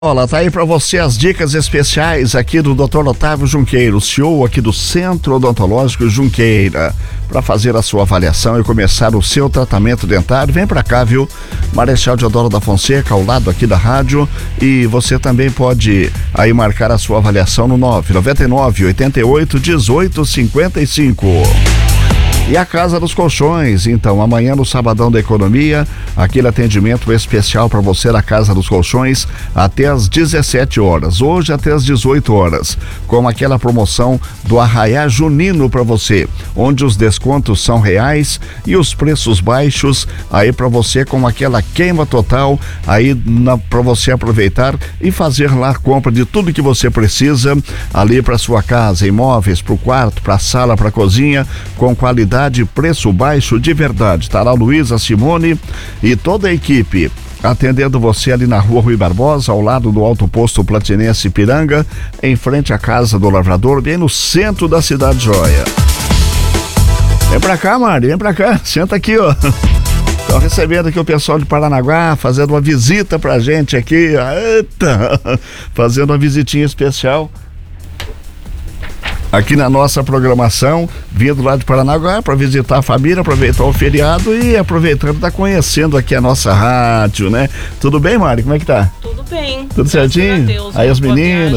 Olá, tá aí para você as dicas especiais aqui do Dr. Otávio Junqueira, CEO aqui do Centro Odontológico Junqueira, para fazer a sua avaliação e começar o seu tratamento dentário. Vem para cá, viu? Marechal Deodoro da Fonseca, ao lado aqui da rádio, e você também pode aí marcar a sua avaliação no 999-88-1855. E a Casa dos Colchões, então, amanhã no Sabadão da Economia, aquele atendimento especial para você na Casa dos Colchões até às 17 horas, hoje até às 18 horas, com aquela promoção do Arraiá Junino para você, onde os descontos são reais e os preços baixos aí para você, com aquela queima total aí para você aproveitar e fazer lá a compra de tudo que você precisa ali para sua casa, imóveis, para o quarto, para a sala, para a cozinha, com qualidade, preço baixo de verdade. Tá lá Luísa, Simone e toda a equipe atendendo você ali na Rua Rui Barbosa, ao lado do Alto Posto Platinense Ipiranga, em frente à Casa do Lavrador, bem no centro da Cidade Joia. Vem pra cá, Mari, vem pra cá, senta aqui, ó. Estão recebendo aqui o pessoal de Paranaguá, fazendo uma visita pra gente aqui. Eita, fazendo uma visitinha especial aqui na nossa programação, vindo lá de Paranaguá para visitar a família, aproveitar o feriado e aproveitando, tá conhecendo aqui a nossa rádio, né? Tudo bem, Mari? Como é que tá? Tudo bem. Tudo certinho? Deus, aí as meninas,